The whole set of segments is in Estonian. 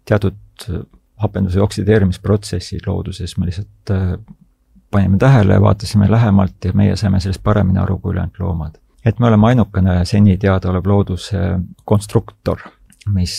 teatud hapenduse oksideerimisprotsessid looduses me lihtsalt panime tähele, vaatasime lähemalt ja meie saime sellest paremini aru kui ülejäänud loomad. Et me oleme ainukene seni teadaolev looduse konstruktor, mis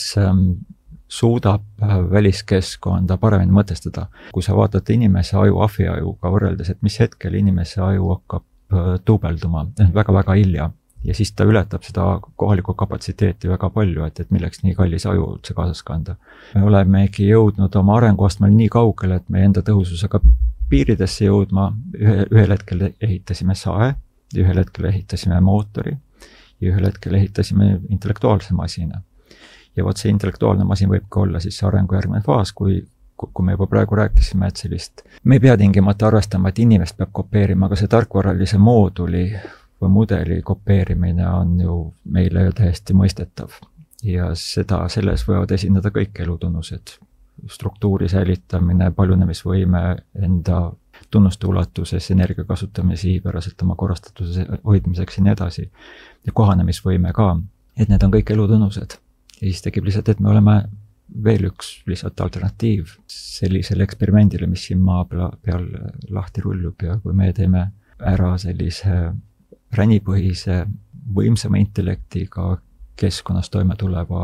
suudab väliskeskkonda paremini mõtestada. Kui sa vaatad inimese aju ahviajuga võrreldes, et mis hetkel inimese aju hakkab duubelduma, väga-väga hilja, ja siis ta ületab seda kohalikku kapatsiteeti väga palju, et milleks nii kallis aju üldse kaasas kanda. Me olemegi jõudnud oma arenguastmel nii kaugele, et meie enda tõhususega piiridesse jõudma, ühel hetkel ehitasime sae, ühel hetkel ehitasime mootori ja ühel hetkel ehitasime intellektuaalse masina. Ja vot see intellektuaalne masin võibki olla siis see arengu järgmine faas, kui me juba praegu rääkisime, et sellist, me ei pea tingimata arvestama, et inimest peab kopeerima, aga see tarkvaralise mooduli või mudeli kopeerimine on ju meile täiesti mõistetav. Ja selles võivad esindada kõik elutunnused. Struktuuri säilitamine, paljunemisvõime, enda tunnuste ulatuses, energia kasutamise sihipäraselt oma korrastatuse hoidmiseks ja nii edasi. Ja kohanemisvõime ka, et need on kõik elutunnused. Ja siis tekib lihtsalt, et me oleme veel üks lihtsalt alternatiiv sellisele eksperimendile, mis siin maa peal lahti rullub ja kui me teeme ära sellise ränipõhise võimsama intellektiga keskkonnas toime tuleva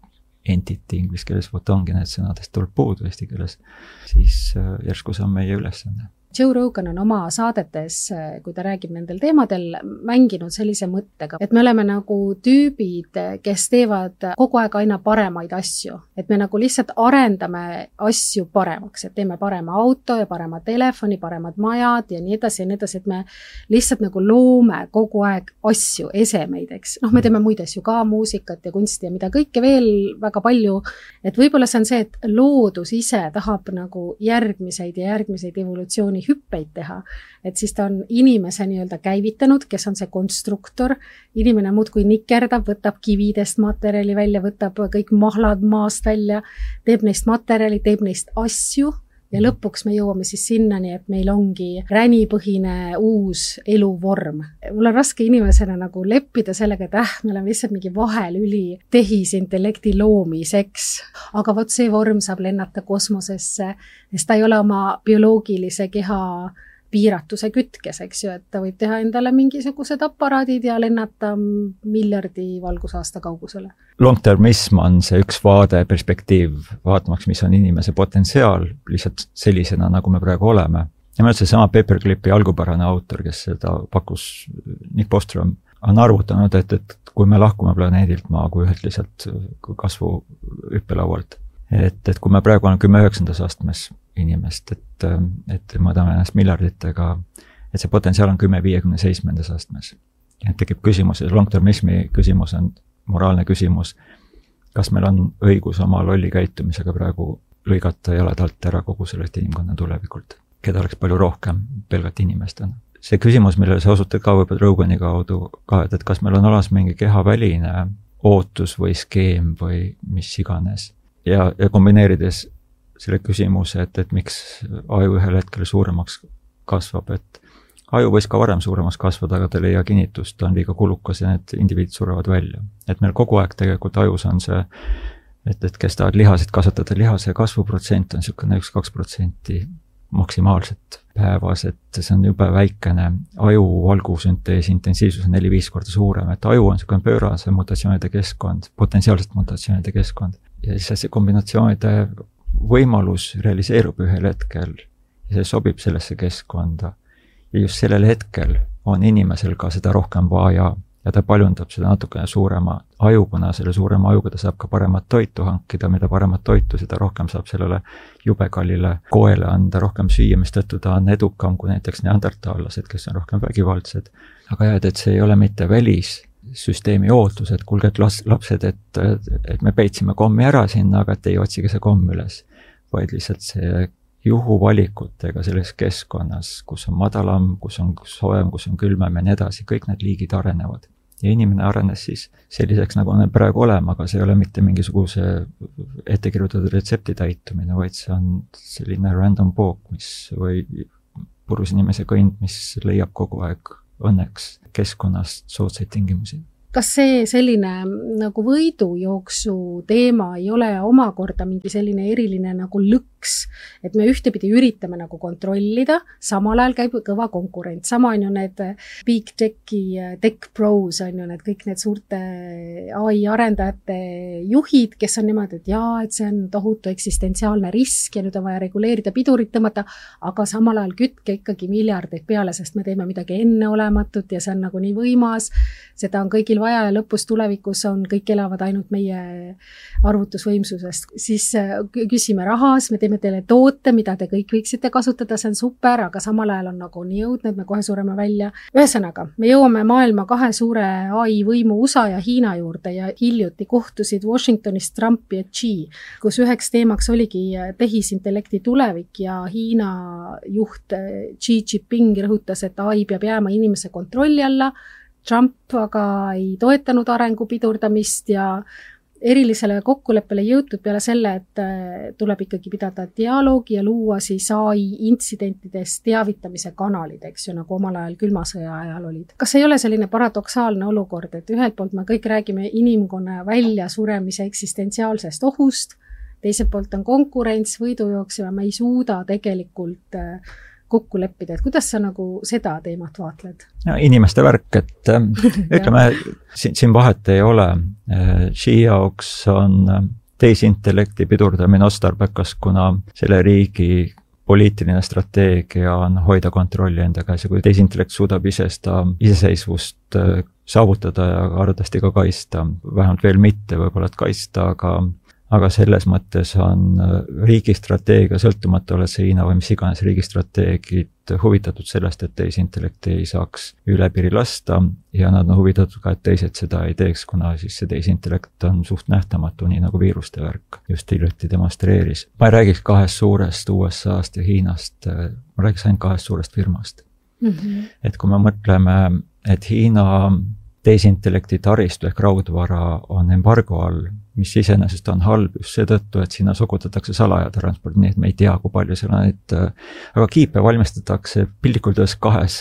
entity, inglise keeles vot ongi need sõnadest tuleb puudu eesti keeles, siis järsku see on meie ülesanne. Joe Rogan on oma saadetes, kui ta räägib nendel teemadel, mänginud sellise mõttega, et me oleme nagu tüübid, kes teevad kogu aeg aina paremaid asju. Et me nagu lihtsalt arendame asju paremaks, et teeme parema auto ja parema telefoni, paremad majad ja nii edasi, et me lihtsalt nagu loome kogu aeg asju, esemeid, eks. Me teeme muid asju ka, muusikat ja kunsti ja mida kõike veel väga palju. Et võib-olla see on see, et loodus ise tahab nagu järgmiseid evolutsiooni hüppeid teha, et siis ta on inimese nii-öelda käivitanud, kes on see konstruktor, inimene muudkui nikerdab, võtab kividest materjali välja, võtab kõik mahlad maast välja, teeb neist materjali, teeb neist asju ja lõpuks me jõuame siis sinnani, et meil ongi ränipõhine uus eluvorm. Mul on raske inimesena nagu leppida sellega, et me oleme lihtsalt mingi vahelüli tehisintellekti loomiseks, aga vot see vorm saab lennata kosmosesse, sest ta ei ole oma bioloogilise keha piiratuse kütkes, eks ju, et ta võib teha endale mingisugused aparaadid ja lennata miljardi valgusaasta kaugusele. Long-termism on see üks vaade, perspektiiv, vaatamaks, mis on inimese potentsiaal, lihtsalt sellisena, nagu me praegu oleme. Ja meil see sama Paperclipi algupärane autor, kes seda pakkus, Nick Bostrom, on arvutanud, et kui me lahkume planeedilt maa kui ühelt lihtsalt kasvu hüppelaualt, et kui me praegu oleme 10-9. astmes inimest, et mõõdame ennast miljarditega, et see potentsiaal on 10-57. astmes. Et tekib küsimus, long-termismi küsimus on moraalne küsimus, kas meil on õigus oma lolli käitumisega praegu lõigata jalad alt ära kogu sellest inimkonna tulevikult, keda oleks palju rohkem pelgalt inimestena. See küsimus, millele sa osutad ka võib-olla Rogani kaudu ka, et kas meil on alas mingi kehaväline ootus või skeem või mis iganes. Ja kombineerides selle küsimuse, et miks aju ühel hetkel suuremaks kasvab, et aju võis ka varem suuremaks kasvada, aga ta ei leia kinnitust, ta on liiga kulukas ja need indiviidid surevad välja. Et meil kogu aeg tegelikult ajus on see, et kes tahavad lihasid kasvatada, lihase kasvuprotsent on niisugune 1-2% maksimaalselt päevas, et see on jube väikene. Aju valgusünteesi intensiivsus on 4-5 korda suurem, et aju on niisugune pöörase mutatsioonide keskkond, potentsiaalselt mutatsioonide keskkond. Ja siis see kombinatsioonide võimalus realiseerub ühel hetkel ja see sobib sellesse keskkonda. Ja just sellel hetkel on inimesel ka seda rohkem vaja ja ta paljundab seda natukene suurema ajukuna, selle suurema ajuga ta saab ka paremat toitu hankida, mida paremat toitu, seda rohkem saab sellele jubekallile koele anda, rohkem süüa, mis tõttu ta on edukam kui näiteks neandertaallased, kes on rohkem vägivaldsed. Aga jah, et see ei ole mitte välissüsteemi ootus, et kuulge, et lapsed, et me peitsime kommi ära sinna, aga et ei otsige see komm üles, vaid lihtsalt see juhuvalikutega selles keskkonnas, kus on madalam, kus on soem, kus on külmem ja nii edasi, kõik need liigid arenevad. Ja inimene arenes siis selliseks, nagu on praegu olema, aga see ei ole mitte mingisuguse ettekirjutatud retsepti täitumine, vaid see on selline random walk, või purus inimese kõnd, mis leiab kogu aeg õnneks keskkonnast soodsaid tingimusi. kas see selline nagu võidujooksu teema ei ole omakorda mingi selline eriline nagu lõks, et me ühtepidi üritame nagu kontrollida, samal ajal käib kõva konkurent, sama on ju need Big Techi, Tech Pros on ju need kõik need suurte AI arendajate juhid, kes on niimoodi, et jaa, et see on tohutu eksistentsiaalne risk ja nüüd on vaja reguleerida, pidurit tõmmata, aga samal ajal kütke ikkagi miljardeid peale, sest me teeme midagi enneolematut ja see on nagu nii võimas, seda on kõigil vaja ja lõpus tulevikus on, kõik elavad ainult meie arvutusvõimsusest. Siis küsime rahas, me teeme teile toote, mida te kõik võiksite kasutada, see on super, aga samal ajal on nagu nii õudne, et me kohe sureme välja. Ühesõnaga, me jõuame maailma 2 suure AI võimu USA ja Hiina juurde ja hiljuti kohtusid Washingtonis Trump ja Xi, kus üheks teemaks oligi tehisintellekti tulevik ja Hiina juht Xi Jinping rõhutas, et AI peab jääma inimese kontrolli alla. Trump aga ei toetanud arengu pidurdamist ja erilisele kokkuleppele jõutud peale selle, et tuleb ikkagi pidada dialoogi ja luua siis AI intsidentidest teavitamise kanalid, eks ju, nagu omal ajal külma sõja ajal olid. Kas ei ole selline paradoksaalne olukord, et ühelt poolt me kõik räägime inimkonna väljasuremise eksistentsiaalsest ohust, teiselt poolt on konkurents, võidujooks ja me ei suuda tegelikult kokku leppida, et kuidas sa nagu seda teemat vaatled? Ja, inimeste värk, et ütleme, siin vahet ei ole. Xi jaoks on tehisintellekti pidurdamine otstarbekas, kuna selle riigi poliitiline strateegia on hoida kontrolli enda käes ja kui tehisintellekt suudab iseseisvust saavutada ja arvatavasti ka kaitsta, vähemalt veel mitte võib-olla, et kaitsta, aga selles mõttes on riigistrateegia sõltumata oled see Hiina või mis iganes riigistrateegid huvitatud sellest, et tehisintellekti ei saaks üle piiri lasta ja nad on huvitatud ka, et teised seda ei teeks, kuna siis see tehisintellekt on suht nähtamatu, nii nagu viiruste värk just hiljuti demonstreeris. Ma ei räägiks 2 suurest USA-st ja Hiinast, ma räägiks ainult 2 suurest firmast. Et kui me mõtleme, et Hiina tehisintellekti taristu ehk raudvara on embargo all, mis iseenesest on halb just seetõttu, et sinna sokutatakse salajatransport, nii et me ei tea, kui palju seal on, aga kiipe valmistatakse piltlikult ühes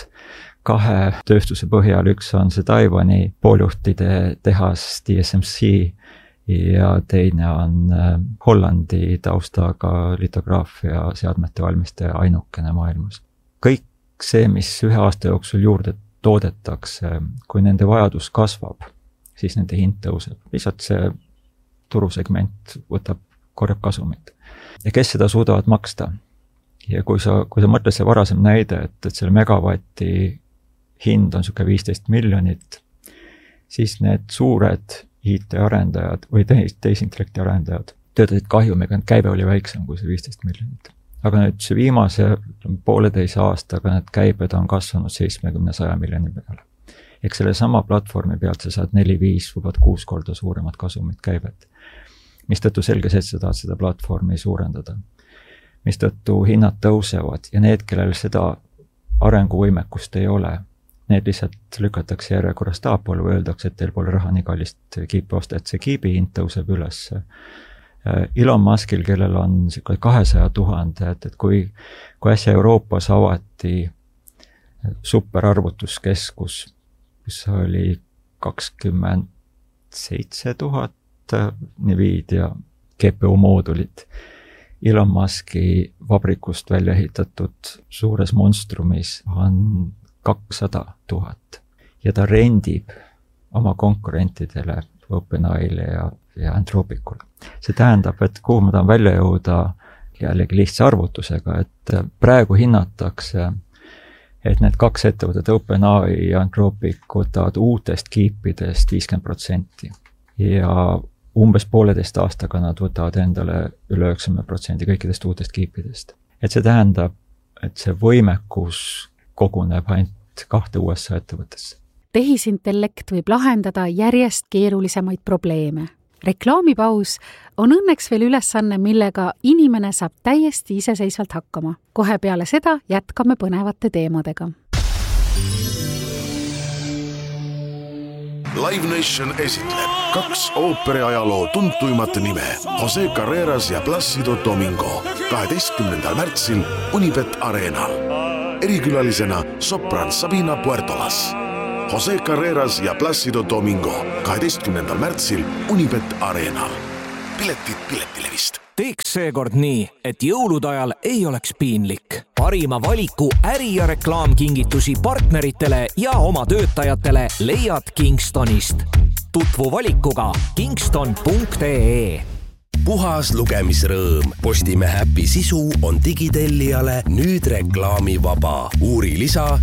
2 tööstuse põhjal, üks on see Taiwani pooljuhtide tehas TSMC ja teine on Hollandi taustaga litograafia seadmete valmistaja ainukene maailmas. Kõik see, mis 1 aasta jooksul juurde toodetakse, kui nende vajadus kasvab, siis nende hind tõuseb. Lihtsalt see turusegment korjab kasumit. Ja kes seda suudavad maksta? Ja kui sa mõtled see varasem näide, et selle megavati hind on siuke 15 miljonit, siis need suured IT-arendajad või tehisintellekti arendajad töötasid kahjumiga, käive oli väiksem kui see 15 miljonit. Aga nüüd see viimase 1,5 aastaga need käibed on kasvanud 70-100 miljoni peale. Eks selle sama platvormi pealt sa saad 4-5 või 6 korda suuremat kasumit käibet. Mistõttu selge see, et sa tahad seda platvormi suurendada. Mistõttu hinnad tõusevad ja need, kellel seda arenguvõimekust ei ole, need lihtsalt lükatakse järjekorrast taapole või öeldakse, et teil pole raha nii kallist kiipi osta, et see kiibi hind tõuseb üles. Elon Muskil, kellel on 200 000, et kui äsja Euroopas avati superarvutuskeskus, kus oli 27 000 Nvidia GPU moodulit, Elon Muski vabrikust välja ehitatud suures monstrumis on 200 000 ja ta rendib oma konkurentidele OpenAIle ja Anthropicule. See tähendab, et kuhu ma tahan välja jõuda jällegi lihtsa arvutusega, et praegu hinnatakse, et need 2 ettevõtet OpenAI ja Anthropic võtavad uutest kiipidest 50% ja umbes 1,5 aastaga nad võtavad endale üle 90% kõikidest uutest kiipidest. Et see tähendab, et see võimekus koguneb ainult 2 USA ettevõttesse. Tehisintellekt võib lahendada järjest keerulisemaid probleeme. Reklaamipaus on õnneks veel ülesanne, millega inimene saab täiesti iseseisvalt hakkama. Kohe peale seda jätkame põnevate teemadega. Live Nation esitleb 2 ooperiajaloo tuntuimat nime, Jose Carreras ja Plácido Domingo, 12. märtsil Unibet Arenal. Erikülalisena sopran Sabina Puertolas. Jose Carreras ja Placido Domingo 12. märtsil Unibet Arenal. Piletid Piletilevist. Teeks seekord nii, et jõulude ajal ei oleks piinlik. Parima valiku äri- ja reklaamkingitusi partneritele ja oma töötajatele leiad Kingstonist. Tutvu valikuga kingston.ee. Puhas lugemisrõõm. Postimehe äpi sisu on digitellijale nüüd reklaamivaba. Uuri lisa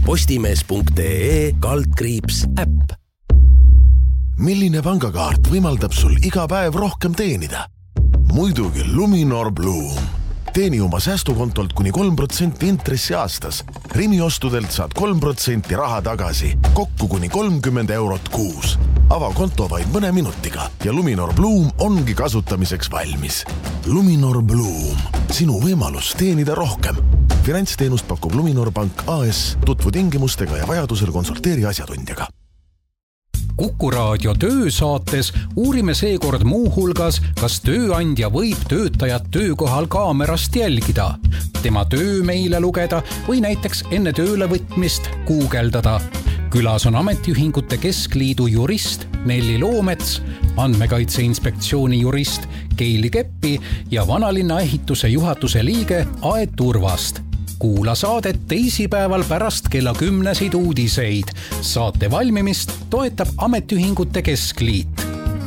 postimees.ee/äpp. Milline pangakaart võimaldab sul iga päev rohkem teenida? Muidugi Luminor Bloom. Teeni oma säästukontolt kuni 3% intressi aastas. Rimi ostudelt saad 3% raha tagasi. Kokku kuni 30 eurot kuus. Ava konto vaid mõne minutiga ja Luminor Bloom ongi kasutamiseks valmis. Luminor Bloom. Sinu võimalus teenida rohkem. Finantsteenust pakub Luminor Pank AS. Tutvu tingimustega ja vajadusel konsulteeri asjatundjaga. Kuku Raadio töösaates uurime seekord muuhulgas, kas tööandja võib töötajat töökohal kaamerast jälgida, tema töö meile lugeda või näiteks enne tööle võtmist guugeldada. Külas on Ametiühingute Keskliidu jurist Nelli Loomets, Andmekaitse Inspektsiooni jurist Keili Keppi ja Vanalinna ehituse juhatuse liige Aet Turvast. Kuula saadet teisipäeval pärast kella 10 uudiseid. Saate valmimist toetab Ametiühingute Keskliit.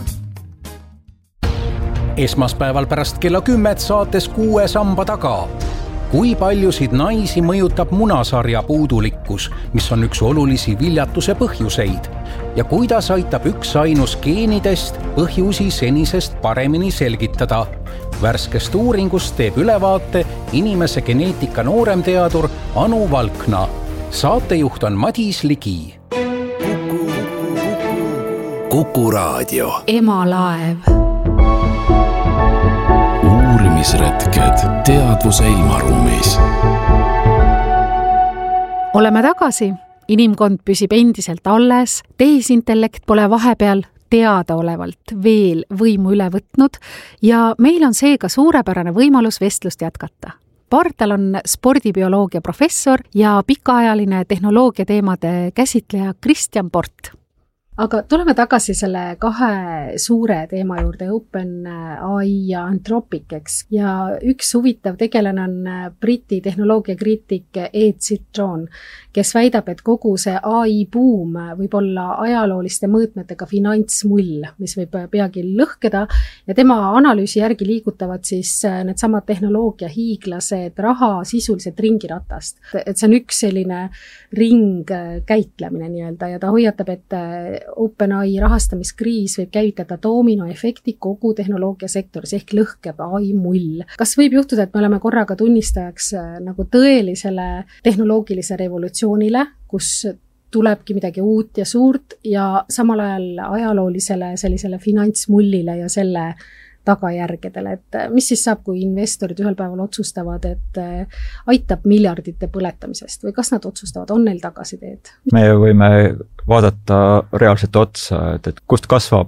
Esmaspäeval pärast kella 10 saates 6 samba taga. Kui paljusid naisi mõjutab munasarja puudulikkus, mis on üks olulisi viljatuse põhjuseid? Ja kuidas aitab üks ainus geenidest põhjusi senisest paremini selgitada? Värskest uuringust teeb ülevaate inimese geneetika nooremteadur Anu Valkna. Saatejuht on Madis Ligi. Kuku Raadio. Emalaev. Uurimisretked teadvuse ilmaruumis. Oleme tagasi. Inimkond püsib endiselt alles. Tehisintellekt pole vahepeal teadaolevalt veel võimu üle võtnud ja meil on seega suurepärane võimalus vestlust jätkata. Portal on spordibioloogia professor ja pikaajaline tehnoloogia teemade käsitleja Kristjan Port. Aga tuleme tagasi selle kahe suure teema juurde, OpenAI ja Anthropic, eks. Ja üks huvitav tegelane on Briti tehnoloogiakriitik Ed Zitron, kes väidab, et kogu see AI buum võib olla ajalooliste mõõtmetega finantsmull, mis võib peagi lõhkeda ja tema analüüsi järgi liigutavad siis need samad tehnoloogia hiiglased raha sisuliselt ringiratast. Et see on üks selline ringkäitlemine nii-öelda ja ta hoiatab, et OpenAI rahastamiskriis võib käivitada doominoefekti kogu tehnoloogiasektoris ehk lõhkeb AI mull. Kas võib juhtuda, et me oleme korraga tunnistajaks nagu tõelisele tehnoloogilise revolutsioonile, kus tulebki midagi uut ja suurt ja samal ajal ajaloolisele sellisele finantsmullile ja selle tagajärgedele, et mis siis saab, kui investorid ühel päeval otsustavad, et aitab miljardite põletamisest või kas nad otsustavad, on neil tagasiteed? Me võime vaadata reaalselt otsa, et kust kasvab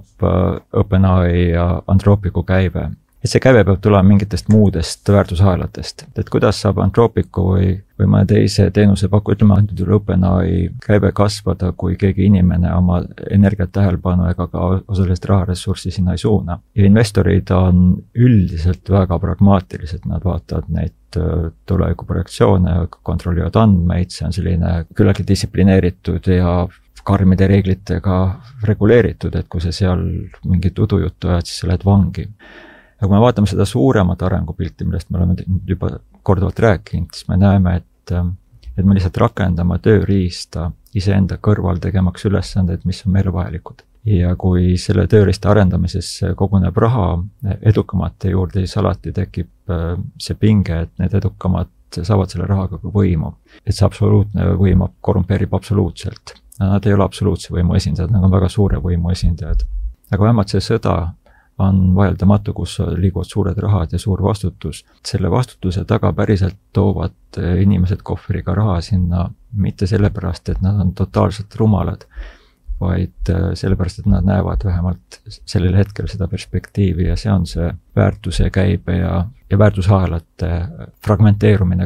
OpenAI ja Anthropicu käive. Et see käive peab tulema mingitest muudest väärtusahelatest. Et kuidas saab Anthropicu või mõne teise teenuse pakku, ütleme, OpenAI käive kasvada, kui keegi inimene oma energiat tähelepanu ega ka osalist raharessurssi sinna ei suuna. Ja investorid on üldiselt väga pragmaatilised, nad vaatavad neid tulevikuprojektsioone, kontrollivad andmeid, see on selline küllagi distsiplineeritud ja karmide reeglitega reguleeritud, et kui sa seal mingit udujuttu ajad, siis sa lähed vangi. Ja kui me vaatame seda suuremat arengupilti, millest me oleme juba korduvalt rääkinud, siis me näeme, et me lihtsalt rakendame tööriista iseenda kõrval tegemaks ülesandeid, mis on meile vajalikud. Ja kui selle tööriista arendamises koguneb raha edukamate juurde, siis alati tekib see pinge, et need edukamad saavad selle rahaga ka võimu. Et see absoluutne võim korrumpeerib absoluutselt. Nad ei ole absoluutse võimu esindajad, nad on väga suure võimu esindajad. Aga vähemalt see sõda on vaieldamatu, kus liiguvad suured rahad ja suur vastutus. Selle vastutuse taga päriselt toovad inimesed kohvriga raha sinna mitte sellepärast, et nad on totaalselt rumalad, vaid sellepärast, et nad näevad vähemalt sellel hetkel seda perspektiivi ja see on see väärtuse käibe ja väärtusahelate fragmenteerumine ka.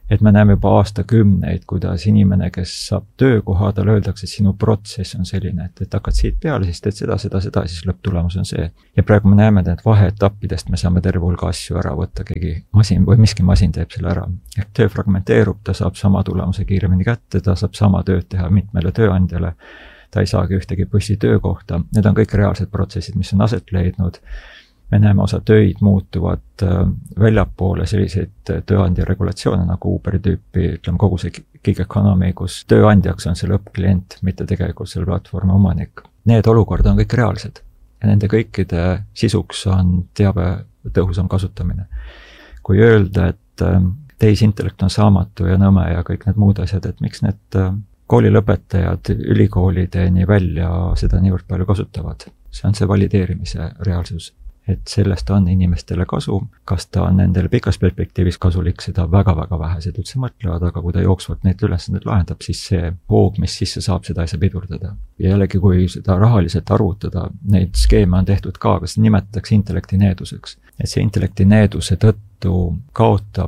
et me näeme juba aastakümneid, kuidas inimene, kes saab töökoha, tal öeldakse, et sinu protsess on selline, et hakkad siit peale, siis teed seda, siis lõpptulemus on see. Ja praegu me näeme, et vaheetappidest me saame terve hulga asju ära võtta, keegi masin või miski masin teeb selle ära. Ehk töö fragmenteerub, ta saab sama tulemuse kiiremini kätte, ta saab sama tööd teha mitmele tööandjale, ta ei saagi ühtegi bussi töökohta. Need on kõik reaalsed protsessid, mis on aset leidnud. Me näeme osa töid muutuvad väljapoole selliseid tööandja regulatsioone nagu Uberi tüüpi, ütleme kogu see gig economy, kus tööandjaks on see lõppklient, mitte tegelikult selle platvormi omanik. Need olukorrad on kõik reaalsed ja nende kõikide sisuks on teabe tõhusam kasutamine. Kui öelda, et tehisintellekt on saamatu ja nõme ja kõik need muud asjad, et miks need koolilõpetajad ülikoolideni välja seda niivõrd palju kasutavad. See on see valideerimise reaalsus. Et sellest on inimestele kasu, kas ta on nendele pikas perspektiivis kasulik, seda väga-väga vähesed üldse mõtlevad, aga kui ta jooksvalt neid ülesanded lahendab, siis see hoog, mis sisse saab, seda ei saa pidurdada. Ja jällegi, kui seda rahaliselt arvutada, neid skeeme on tehtud ka, kas nimetatakse intellekti needuseks. Et see intellekti needuse tõttu kaotab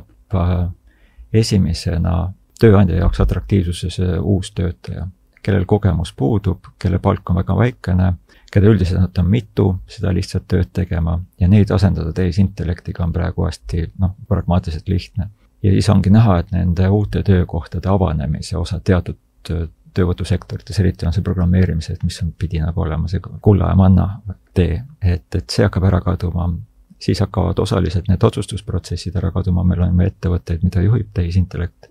esimesena tööandja jaoks atraktiivsuse see uus töötaja, kellel kogemus puudub, kelle palk on väga väikene, keda üldiselt on mitu seda lihtsalt tööd tegema ja neid asendada tehisintellektiga on praegu hästi pragmaatiliselt lihtne. Ja siis ongi näha, et nende uute töökohtade avanemise osa teatud töövõtusektorites, eriti on see programmeerimised, mis on pidi nagu olema see kulla ja manna tee, et see hakkab ära kaduma. Siis hakkavad osaliselt need otsustusprotsessid ära kaduma, meil on ettevõtteid, mida juhib tehisintellekt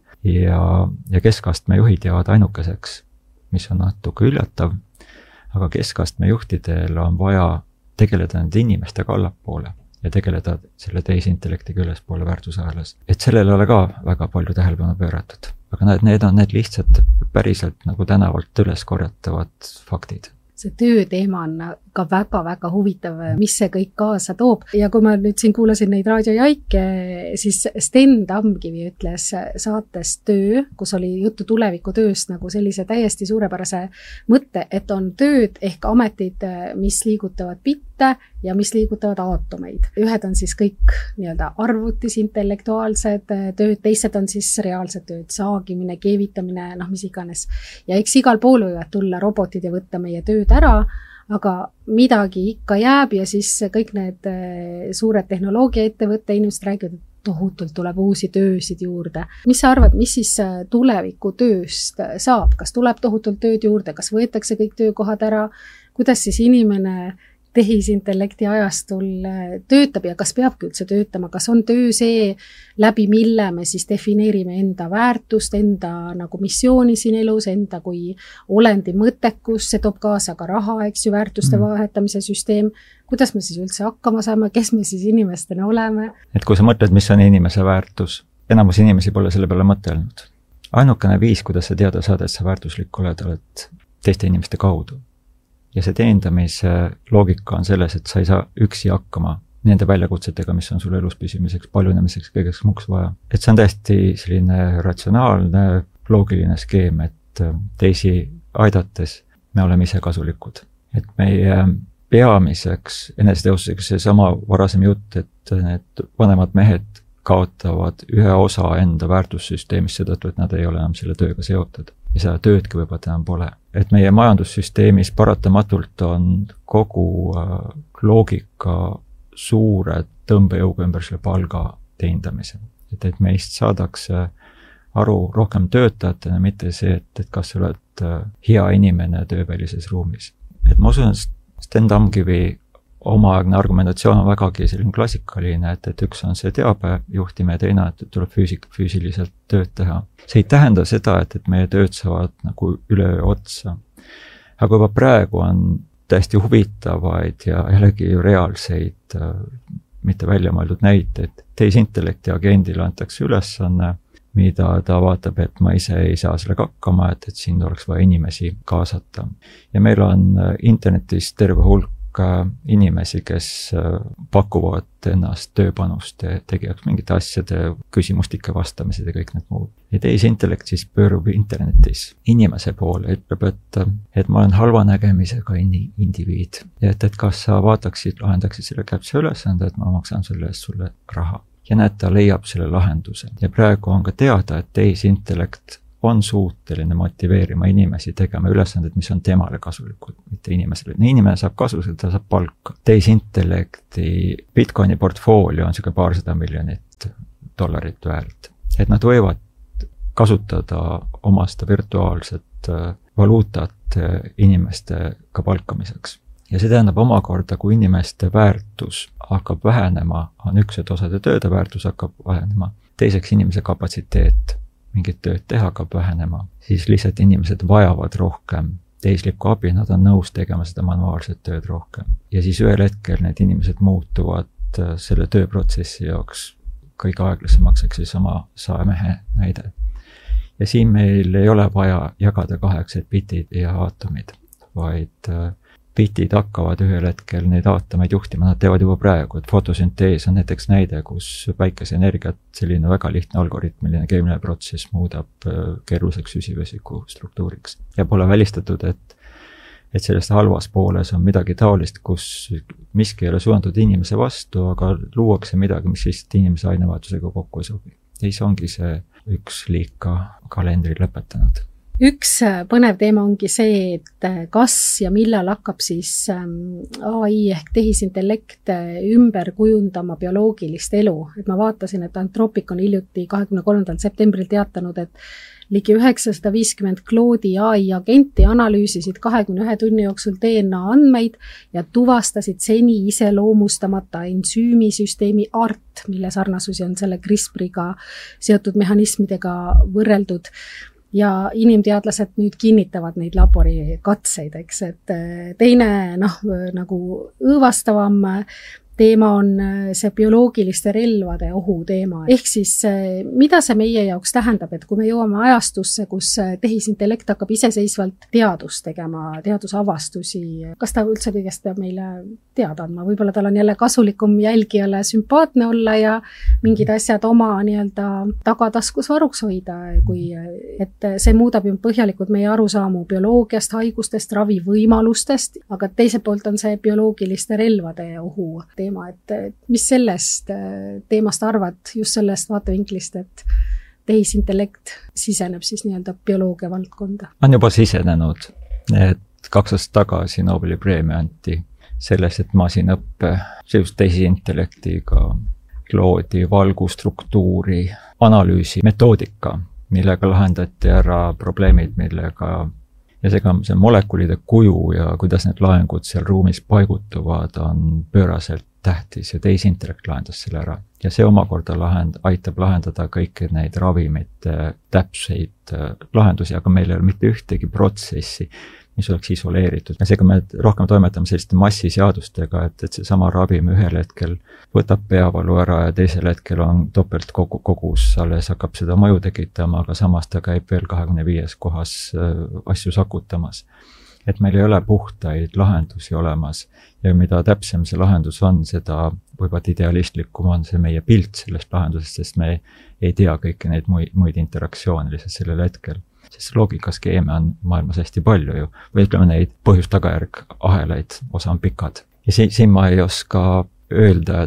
ja keskastme juhid jäävad ainukeseks, mis on natuke üllatav. Aga keskastme juhtidel on vaja tegeleda nende inimestega allapoole ja tegeleda selle tehisintellektiga ülespoole väärtusahelas. Et sellele ole ka väga palju tähelepanu pööratud. Aga need on need lihtsalt päriselt nagu tänavalt üles korjatavad faktid. See tööteema on ka väga-väga huvitav, mis see kõik kaasa toob. Ja kui ma nüüd siin kuulasin neid raadiojaike, siis Sten Tamkivi ütles saates Töö, kus oli juttu tulevikutööst nagu sellise täiesti suurepärase mõtte, et on tööd ehk ametid, mis liigutavad bitte ja mis liigutavad aatomeid. Ühed on siis kõik nii-öelda arvutis intellektuaalsed tööd, teised on siis reaalsed tööd, saagimine, keevitamine, mis iganes. Ja eks igal pool võivad tulla robotid ja võtta meie tööd ära, aga midagi ikka jääb ja siis kõik need suured tehnoloogiaettevõtte inimesed räägivad, et tohutult tuleb uusi töösid juurde. Mis sa arvad, mis siis tuleviku tööst saab? Kas tuleb tohutult tööd juurde? Kas võetakse kõik töökohad ära? Kuidas siis inimene tehisintellekti ajastul töötab ja kas peabki üldse töötama? Kas on töö see, läbi mille me siis defineerime enda väärtust, enda nagu missiooni siin elus, enda kui olendi mõttekus, see toob kaasa ka raha, eks ju, väärtuste vahetamise süsteem. Kuidas me siis üldse hakkama saame, kes me siis inimestena oleme? Et kui sa mõtled, mis on inimese väärtus, enamus inimesi pole selle peale mõtelnud. Ainukene viis, kuidas sa teada saada, et sa väärtuslik oled teiste inimeste kaudu. Ja see teendamise loogika on selles, et sa ei saa üksi hakkama nende väljakutsetega, mis on sul elus püsimiseks, paljunemiseks, kõigeks muuks vaja. Et see on täiesti selline ratsionaalne, loogiline skeem, et teisi aidates me oleme ise kasulikud. Et meie peamiseks enesetõustuseks see sama varasem jutt, et need vanemad mehed kaotavad ühe osa enda väärtussüsteemist seetõttu, et nad ei ole enam selle tööga seotud. Ja seda töödki võib-olla enam pole. Et meie majandussüsteemis paratamatult on kogu loogika suure tõmbejõuga ümber selle palga teendamise. Et meist saadakse aru rohkem töötajatena, mitte see, et kas sa oled hea inimene töövälises ruumis. Et ma usun, Sten Tamkivi omaaegne argumentatsioon on vägagi selline klassikaline, et üks on see teabe juhtimine ja teine, et tuleb füüsiliselt tööd teha. See ei tähenda seda, et meie tööd saavad nagu üle otsa. Aga juba praegu on täiesti huvitavaid ja jällegi reaalseid, mitte välja mõeldud näiteid. Tehisintellekti agendile antakse ülesanne, mida ta vaatab, et ma ise ei saa sellega hakkama, et siin oleks vaja inimesi kaasata. Ja meil on internetis terve hulk inimesi, kes pakuvad ennast tööpanust ja tegijaks mingite asjade, küsimustike vastamised ja kõik need muud. Ja tehisintellekt siis pöörub internetis inimese poole, ütleb, et ma olen halva nägemisega indiviid. Ja et kas sa vaataksid, lahendaksid selle käpse ülesande, et ma maksan selle eest sulle raha. ja näed, ta leiab selle lahenduse. Ja praegu on ka teada, et tehisintellekt on suuteline motiveerima inimesi tegema ülesanded, mis on temale kasulikud, mitte inimesele. Inimene saab kasu, ta saab palka. Tehisintellekti Bitcoini portfoolio on selline $200 miljonit väärt. Et nad võivad kasutada omasta virtuaalset valuutat inimestega palkamiseks. Ja see tähendab omakorda, kui inimeste väärtus hakkab vähenema, on üks, et osade tööde väärtus hakkab vähenema, teiseks inimese kapatsiteet mingit tööd teha hakkab vähenema, siis lihtsalt inimesed vajavad rohkem tehislikku abi, nad on nõus tegema seda manuaalset tööd rohkem. Ja siis ühel hetkel need inimesed muutuvad selle tööprotsessi jaoks kõige aeglasemaks, eks siis oma saemehe näide. Ja siin meil ei ole vaja jagada kaheks, et bitid ja aatomid, vaid bitid hakkavad ühel hetkel neid aatomeid juhtima, nad teevad juba praegu, et fotosüntees on näiteks näide, kus päikeseenergiat selline väga lihtne algoritmiline keemiline protsess muudab keeruliseks süsivesiku struktuuriks. Ja pole välistatud, et sellest halvas pooles on midagi taolist, kus miski ei ole suunatud inimese vastu, aga luuakse midagi, mis lihtsalt inimese ainevahetusega kokku ei sobi. Ja siis ongi see üks liik ka kalendri lõpetanud. Üks põnev teema ongi see, et kas ja millal hakkab siis AI ehk tehisintellekt ümber kujundama bioloogilist elu. Et ma vaatasin, et Anthropic on hiljuti 23. septembril teatanud, et ligi 950 Claude'i AI agenti analüüsisid 21 tunni jooksul DNA andmeid ja tuvastasid seni iseloomustamata ensüümisüsteemi ART, mille sarnasusi on selle CRISPR-iga seotud mehhanismidega võrreldud. Ja inimteadlased nüüd kinnitavad neid laborikatseid, eks, et teine nagu õõvastavam teema on see bioloogiliste relvade ohu teema. Ehk siis, mida see meie jaoks tähendab, et kui me jõuame ajastusse, kus tehisintellekt hakkab iseseisvalt teadust tegema, teadusavastusi, kas ta üldse kõigest peab meile teada andma? Võib-olla tal on jälle kasulikum jälgijale sümpaatne olla ja mingid asjad oma nii-öelda tagataskus varuks hoida, et see muudab ju põhjalikult meie arusaamu bioloogiast, haigustest, ravivõimalustest, aga teiselt poolt on see bioloogiliste relvade ohu teema, et mis sellest teemast arvad, just sellest vaatevinklist, et tehisintellekt siseneb siis nii-öelda bioloogia valdkonda? On juba sisenenud, et 2 aastat tagasi Nobeli preemia anti selles, et masinaõppe tehisintellektiga loodi valgustruktuuri analüüsi metoodika, millega lahendati ära probleemid, millega ja seega see molekulide kuju ja kuidas need laengud seal ruumis paigutuvad on pööraselt tähtis ja tehisintellekt lahendas selle ära. Ja see omakorda aitab lahendada kõiki neid ravimite täpseid lahendusi, aga meil ei ole mitte ühtegi protsessi, mis oleks isoleeritud. Ja seega me rohkem toimetame selliste massiseadustega, et see sama ravim ühel hetkel võtab peavalu ära ja teisel hetkel on topelt kogus, alles hakkab seda mõju tekitama, aga samas ta käib veel 25 kohas asju sakutamas. Et meil ei ole puhtaid lahendusi olemas ja mida täpsem see lahendus on, seda võivad idealistlikum on see meie pilt sellest lahendusest, sest me ei tea kõiki neid muid interaktsioone lihtsalt sellel hetkel. Sest loogikaskeeme on maailmas hästi palju ju, või ütleme neid põhjus-tagajärg ahelaid, osa on pikad. Ja siin ma ei oska öelda,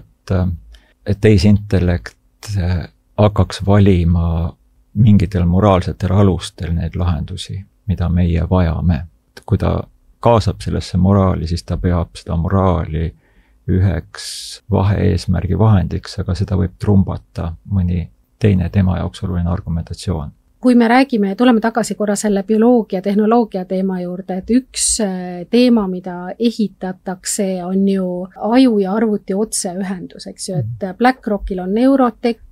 et tehisintellekt hakkaks valima mingitel moraalsetel alustel neid lahendusi, mida meie vajame. Kui ta kaasab sellesse moraali, siis ta peab seda moraali üheks vahe-eesmärgi vahendiks, aga seda võib trumbata mõni teine tema jaoks oluline argumentatsioon. Kui me räägime, tuleme tagasi korra selle bioloogia, tehnoloogia teema juurde, et üks teema, mida ehitatakse, on ju aju ja arvuti otseühendus, eks ju, et BlackRockil on Neurotech,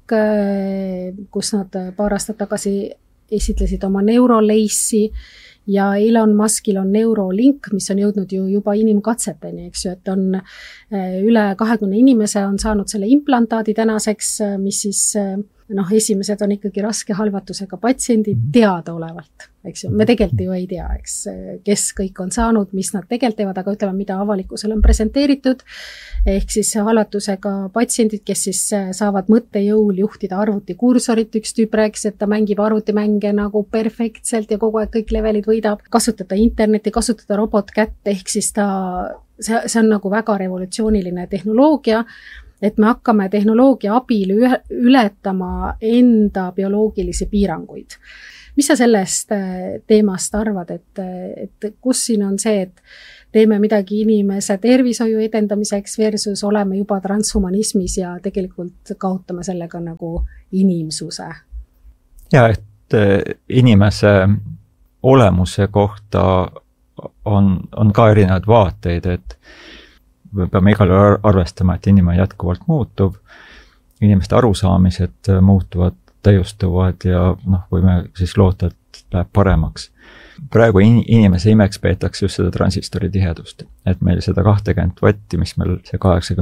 kus nad paar aastat tagasi esitlesid oma Neurolace'i ja Elon Muskil on Neuralink, mis on jõudnud ju juba inimkatseteni, eks ju, et on üle 20 inimese on saanud selle implantaadi tänaseks, mis siis esimesed on ikkagi raske halvatusega patsiendid teadaolevalt, eks ju. Me tegelikult ju ei tea, eks, kes kõik on saanud, mis nad tegelikult teevad, aga ütleme, mida avalikkusele on presenteeritud, ehk siis halvatusega patsiendid, kes siis saavad mõttejõul juhtida arvutikursorit, üks tüüp rääkis, et ta mängib arvutimänge nagu perfektselt ja kogu aeg kõik levelid võidab, kasutada interneti, kasutada robotkätt, ehk siis see on nagu väga revolutsiooniline tehnoloogia. et me hakkame tehnoloogia abil ületama enda bioloogilisi piiranguid. Mis sa sellest teemast arvad, et kus siin on see, et teeme midagi inimese tervishoiu edendamiseks versus oleme juba transhumanismis ja tegelikult kaotame sellega nagu inimsuse? Ja, et inimese olemuse kohta on ka erinevad vaateid, et me peame igal arvestama, et inimene jätkuvalt muutub, inimeste arusaamised muutuvad, täiustuvad ja võime siis loota, et läheb paremaks. Praegu inimese imeks peetakse just seda transistori tihedust, et meil seda 20 vatti, mis meil see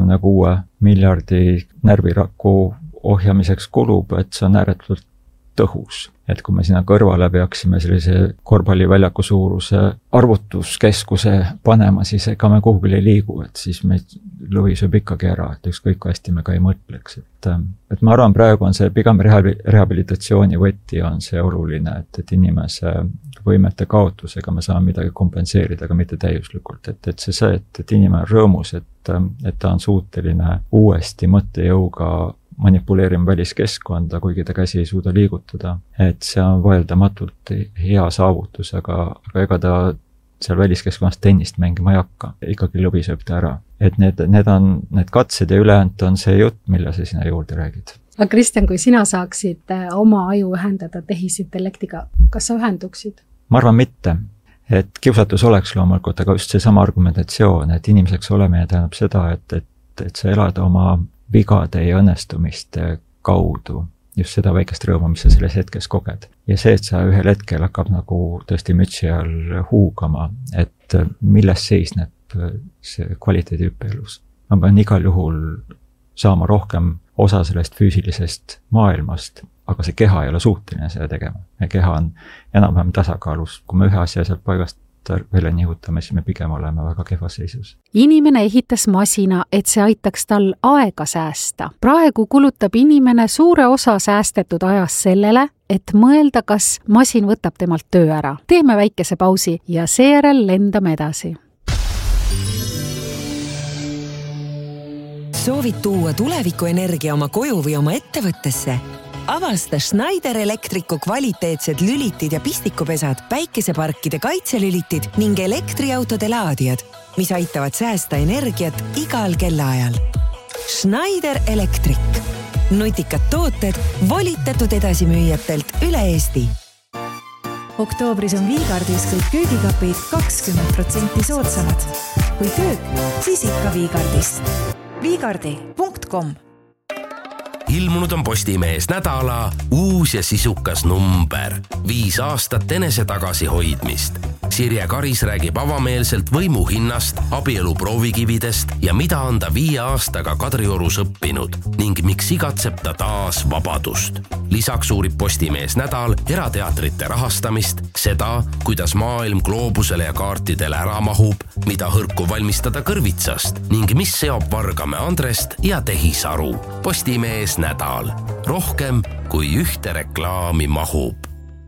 86 miljardi närviraku ohjamiseks kulub, et see on ääretult tõhus. Et kui me sinna kõrvale peaksime sellise korvpalliväljaku suuruse arvutuskeskuse panema, siis ega me kuhugil ei liigu, et siis meid lõvi sööb ikkagi ära, et ükskõik kui hästi me ka ei mõtleks. Et ma arvan, praegu on see pigem rehabilitatsiooni võti on see oluline, et inimese võimete kaotusega me saame midagi kompenseerida, aga mitte täiuslikult. Et inimene on rõõmus, et ta on suuteline uuesti mõttejõuga manipuleerima väliskeskkonda, kuigi ta käsi ei suuda liigutada. Et see on vaieldamatult hea saavutus, aga ega ta seal väliskeskkonnas tennist mängima ei hakka. Ikkagi lõvi sööb ta ära. Et need katsed ja ülejäänud on see jutt, mille sa sinna juurde räägid. Aga Kristjan, kui sina saaksid oma aju ühendada tehisintellektiga, kas sa ühenduksid? Ma arvan mitte. Et kiusatus oleks loomulikult, aga just see sama argumentatsioon, et inimeseks olemine tähendab seda, et sa elad oma vigade ja õnnestumiste kaudu, just seda väikest rõõmu, mis sa selles hetkes koged. Ja see, et sa ühel hetkel hakkab nagu tõesti mütsi all huugama, et milles seisneb see kvaliteedi elus. Ma pean igal juhul saama rohkem osa sellest füüsilisest maailmast, aga see keha ei ole suhteline seda tegema. Ja keha on enam-vähem tasakaalus. Kui me ühe asja sealt paigast välja nihutame, siis me pigem oleme väga kehvas seisus. Inimene ehitas masina, et see aitaks tal aega säästa. Praegu kulutab inimene suure osa säästetud ajas sellele, et mõelda, kas masin võtab temalt töö ära. Teeme väikese pausi ja seejärel lendame edasi. Soovid tuua tulevikuenergia oma koju või oma ettevõttesse? Avasta Schneider Electricu kvaliteetsed lülitid ja pistikupesad, päikeseparkide kaitselülitid ning elektriautode laadijad, mis aitavad säästa energiat igal kellaajal. Schneider Electric. Nutikad tooted volitatud edasimüüjatelt üle Eesti. Oktoobris on Viigardis kõik köögikapid 20% soodsamad. Kui köök, siis ikka Viigardist. Viigardi.com Ilmunud on Postimees nädala uus ja sisukas number. 5 aastat enese tagasihoidmist. Sirje Karis räägib avameelselt võimu hinnast, abielu proovikividest ja mida on ta 5 aastaga Kadriorus õppinud ning miks igatseb ta taas vabadust. Lisaks uurib Postimees nädal erateatrite rahastamist, seda, kuidas maailm gloobusele ja kaartidele ära mahub, mida hõrku valmistada kõrvitsast ning mis seob Vargamäe Andrest ja Tehisaru. Postimees nädal. Rohkem kui ühte reklaami mahub.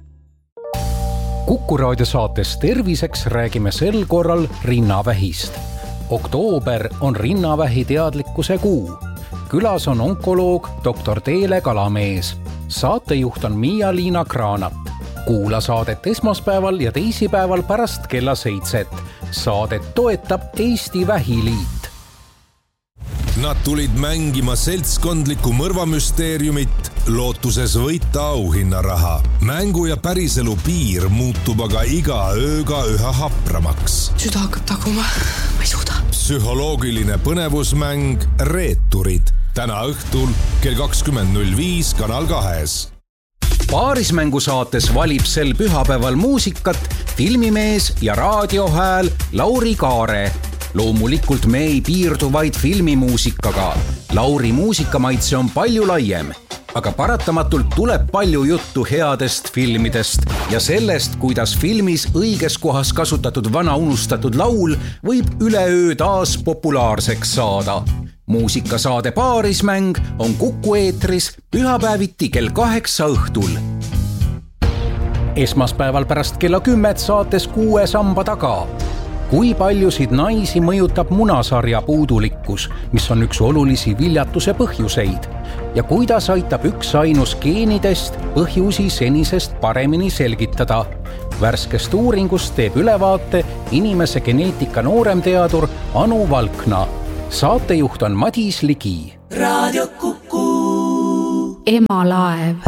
Kuku Raadio saates Terviseks räägime sel korral rinnavähist. Oktoober on rinnavähi teadlikkuse kuu. Külas on onkoloog Dr. Teele Kalamees. Saatejuht on Miia-Liina Kraanat. Kuula saadet esmaspäeval ja teisipäeval pärast kella 7. Saadet toetab Eesti Vähiliit. Nad tulid mängima seltskondlikku mõrvamüsteeriumit, lootuses võita auhinnaraha. Mängu ja päriselu piir muutub aga iga ööga üha hapramaks. Süda hakkab taguma, ma ei suuda. Psühholoogiline põnevusmäng Reeturid. Täna õhtul kell 20.05 Kanal 2. Paarismängu saates valib sel pühapäeval muusikat filmimees ja raadiohääl Lauri Kaare. Loomulikult me ei piirdu vaid filmimuusikaga. Lauri muusikamaitse on palju laiem, aga paratamatult tuleb palju juttu headest filmidest ja sellest, kuidas filmis õiges kohas kasutatud vana unustatud laul võib üleöö taas populaarseks saada. Muusikasaade Paarismäng on Kuku eetris pühapäeviti kell 8 õhtul. Esmaspäeval pärast kella 10 saates 6 samba taga. kui paljusid naisi mõjutab munasarja puudulikkus, mis on üks olulisi viljatuse põhjuseid, ja kuidas aitab üks ainus geenidest põhjusi senisest paremini selgitada. Värskest uuringust teeb ülevaate inimese geneetika nooremteadur Anu Valkna. Saatejuht on Madis Ligi. Raadio Kuku. Emalaev.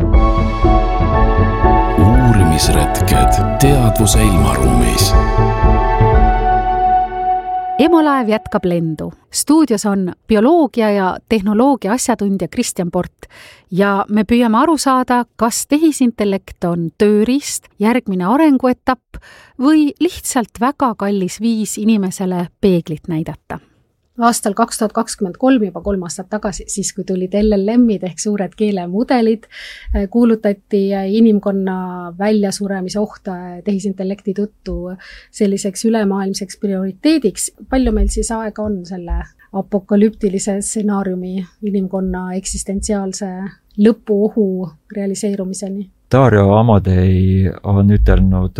Uurimisretked teadvuse ilmaruumis. Emalaev jätkab lendu. Stuudios on bioloogia ja tehnoloogia asjatundja Kristjan Port ja me püüame aru saada, kas tehisintellekt on tööriist, järgmine arenguetapp või lihtsalt väga kallis viis inimesele peeglit näidata. Aastal 2023, juba 3 aastat tagasi, siis kui tulid LLM-id ehk suured keelemudelid, kuulutati inimkonna väljasuremise ohta tehisintellekti tõttu selliseks ülemaailmseks prioriteediks. Palju meil siis aega on selle apokalüptilise stsenaariumi inimkonna eksistentsiaalse lõpuohu realiseerumiseni? Dario Amadei on ütelnud,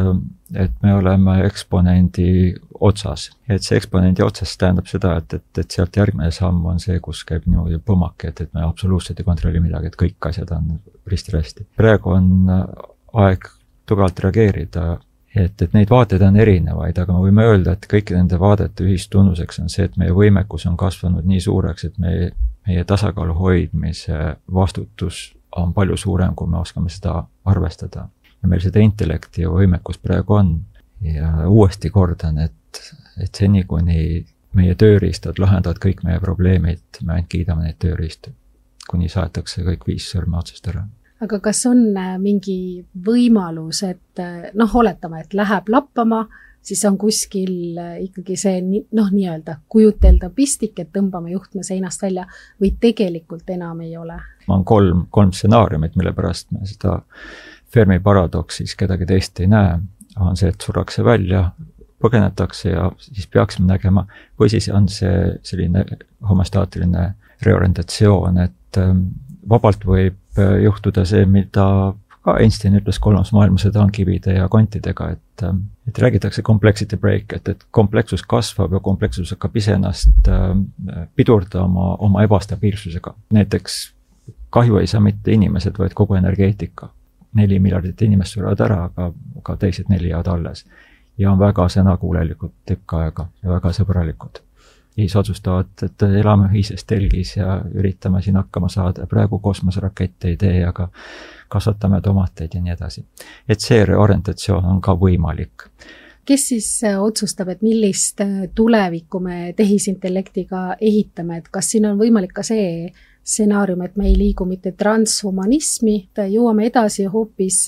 et me oleme eksponendi otsas. Et see eksponendi otsas tähendab seda, et sealt järgmine samm on see, kus käib niimoodi põmmake, et me absoluutselt ei kontrolli midagi, et kõik asjad on risti-resti. Praegu on aeg tugevalt reageerida, et neid vaateid on erinevaid, aga me võime öelda, et kõiki nende vaadete ühistunnuseks on see, et meie võimekus on kasvanud nii suureks, et meie tasakaalu hoidmise vastutus on palju suurem, kui me oskame seda arvestada. Ja meil seda intellekti ja võimekus praegu on. Ja uuesti kordan, et seni, kuni meie tööriistad lahendavad kõik meie probleemid, me ainult kiidame neid tööriistu, kuni saetakse kõik 5 sõrme otsast ära. Aga kas on mingi võimalus, et oletame, et läheb lappama, siis on kuskil ikkagi see nii-öelda kujutelda pistik, et tõmbame juhtme seinast välja või tegelikult enam ei ole? On kolm stsenaariumit, mille pärast me seda Fermi paradoksis kedagi teist ei näe, on see, et surrakse välja, põgenetakse ja siis peaksime nägema, või siis on see selline homostaatiline reorientatsioon, et vabalt võib juhtuda see, mida ka Einstein ütles 3. maailmasõda on kivide ja kontidega, et räägitakse complexity break, et komplekssus kasvab ja komplekssus hakkab iseennast pidurdama oma ebastabiilsusega. Näiteks kahju ei saa mitte inimesed, vaid kogu energeetika. 4 miljardit inimest surevad ära, aga teised 4 jäävad alles. Ja on väga sõnakuulelikud tükk aega ja väga sõbralikud. Siis otsustavad, et elame ühises telgis ja üritame siin hakkama saada. Praegu kosmoserakette ei tee, aga kasvatame tomateid ja nii edasi. Et see reorientatsioon on ka võimalik. Kes siis otsustab, et millist tulevikku me tehisintellektiga ehitame? Et kas siin on võimalik ka see stsenaarium, et me ei liigu mitte transhumanismi, jõuame edasi hoopis